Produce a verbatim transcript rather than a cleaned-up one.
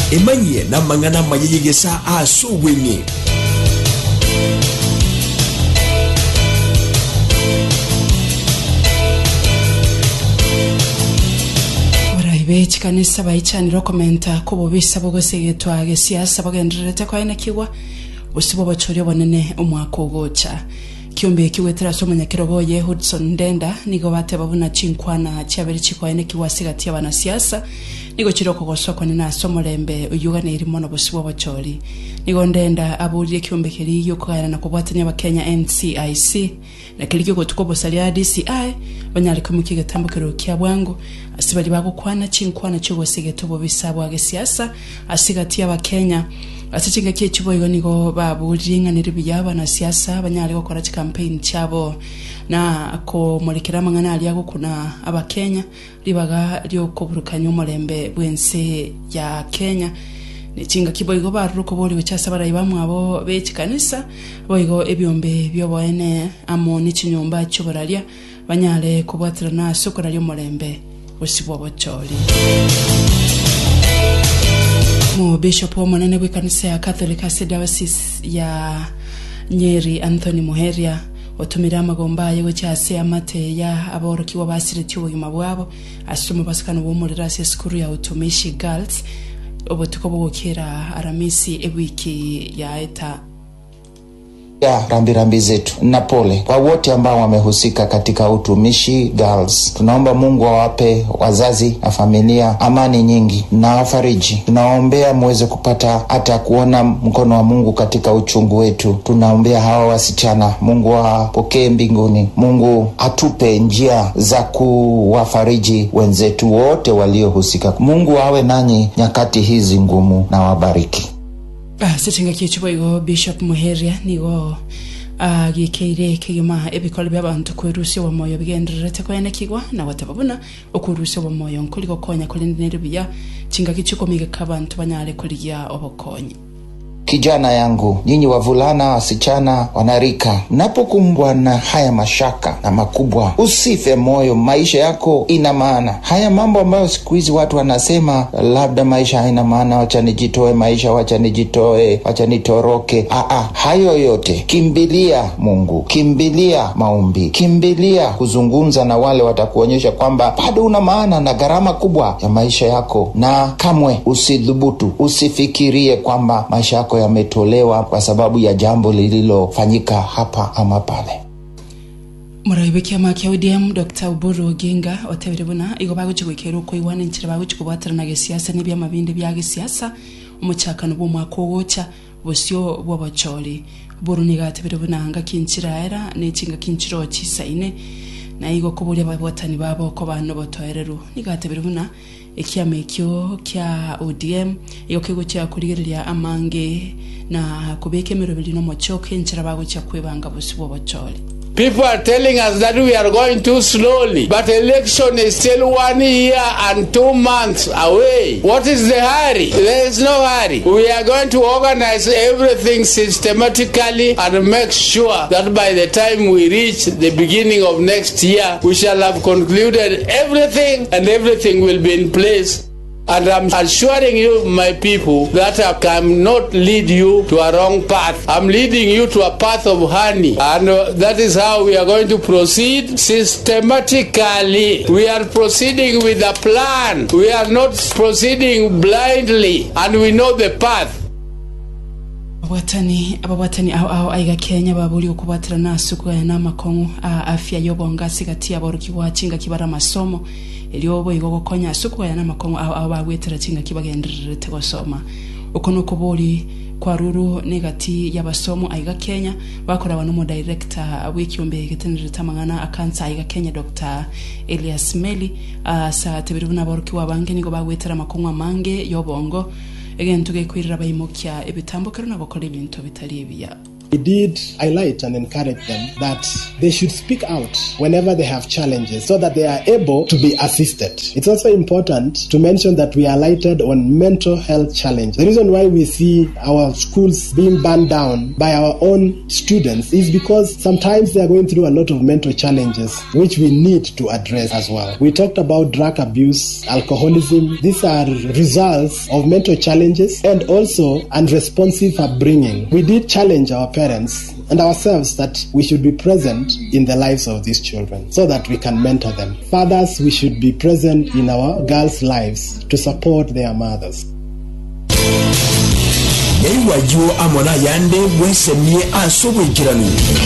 emanye na mangana mayegesa asubwini Bech kanisa bayichaniro komenta ko bobisa bogosegetwa gesiasa bagenderete kwa ina kiwa usibo bachori bonene umwako gocha kiombe kiwetera somanya kirogoye Hudson Ndenda nigo bate babuna chinkwana cyabere chikwa ina kiwa sigati abana siasa nigo chiroko gosoko nina somolembe uyugane irimo no busibo bachori nigo Ndenda aburiye kiombe kiri yokugana na kubwatanya abakenya N C I C na kiryo gotuko salia D C I banyali kumukige tambukiro kya bwangu asibali bagukwana chinkwana cyo bosegeto bobisabo agesiasa asigati abakenya atachinga kie chiboyo nigo baburinga niribiyaba na siasa banyali gukora campaign cyabo na ko molekera mangana ali yago kuna abakenya libaga lyo kuburukanya umulembe bwense ya Kenya nichinga kiboyo baruko boli wechasa barayibamwe abo bechikanisa boyigo ebyombe byo boene amo nichinyomba cyo baralia banyale kubwatira na sokora lyo mulembe usibo bocholi mu bishop wa monene we kanisa ya Catholic Diocese ya Nyeri Anthony Muheria otumira magomba yewe cyase amate ya aboroki wabasire cy'ubugima bwabo asuma basikana bo muri rase skuru ya utumishi girls obotuko bogokera aramisi ewiki ya eta ya rambi rambi zetu na pole kwa wote ambao wamehusika katika utumishi girls. Tunaomba Mungu awape wazazi na familia amani nyingi na wafariji. Tunaombea muweze kupata hata kuona mkono wa Mungu katika uchungu wetu. Tunaombea hawa wasichana Mungu awapokee mbinguni. Mungu atupe njia za kuwafariji wenzetu wote waliohusika. Mungu awe nanyi nyakati hizi ngumu na wabariki. Ah, sitting a kichiboyo Bishop Muheria nigo ah gikeire kigima ebikole by'abantu kwerusi wa moyo bigenderete kwa ene kigwa na watababuna okurusi wa moyo nkuliko konya kolindinere biya chinga kichikomige kabantu banyale kuliya obokonyi. Kijana yangu, nyinyi wavulana, wasichana, wanarika, mnapokumbwa na haya mashaka na makubwa, usife moyo, maisha yako ina maana. Haya mambo ambayo siku hizi watu wanasema labda maisha haina maana, wacha nijitoe maisha, wacha nijitoe, wacha nitoroke. Aa, hayo yote kimbilia Mungu, kimbilia maombi, kimbilia kuzungumza na wale watakuonyesha kwamba bado una maana na gharama kubwa ya maisha yako, na kamwe usidhubutu, usifikirie kwamba maisha yako yametolewa kwa sababu ya jambo lililofanyika hapa ama pale. Murayibeki amakia U D M Doctor Oburu Oginga oteberebuna igo bagukigwekera uko iwane ntira bagukigwabatira na gesiasa nibya mabindi bya gesiasa umuchakano bo mwakogocha bosyo bwabacholi buru nigateberebuna anga kinchira era nechinga kinchiro chisaine na igo kubuli ababotani babo ko bantu botoereru nigateberebuna ekiamekyo kya U D M iyo kigo cya kurigereria amange na kubeke mirobili no mochoke nchira bagukya kwebanga bosyo bwabacholi. People are telling us that we are going too slowly, but election is still one year and two months away. What is the hurry? There is no hurry. We are going to organize everything systematically and make sure that by the time we reach the beginning of next year, we shall have concluded everything and everything will be in place. And I'm assuring you, my people, that I cannot lead you to a wrong path. I'm leading you to a path of honey. And uh, that is how we are going to proceed systematically. We are proceeding with a plan. We are not proceeding blindly. And we know the path. Watani abawatani au au aiga Kenya babuli okubatira nasuko ya namakongo afya yobonga sigati abaruki wachinga kibara masomo eliobo igogo konya suko ya namakongo au au bagwetera chinga kibagenderete gosoma ukono kubuli kwa ruru negati yabasomo aiga Kenya bakora bano mo director w'ikiombe getenere tamangana akansa aiga Kenya Doctor Elias Meli sa tebiruna baruki wabange nigo bagwetera makongo amange yobongo again tuge kwirira bayimukya ebitambukiro nabakora ibintu bitari biya We did highlight and encourage them that they should speak out whenever they have challenges so that they are able to be assisted. It's also important to mention that we highlighted on mental health challenges. The reason why we see our schools being burned down by our own students is because sometimes they are going through a lot of mental challenges which we need to address as well. We talked about drug abuse, alcoholism. These are results of mental challenges and also unresponsive upbringing. We did challenge our parents and ourselves that we should be present in the lives of these children so that we can mentor them. Fathers, we should be present in our girls' lives to support their mothers. Yaiwayo amona yande bwesemye asobwe jiranu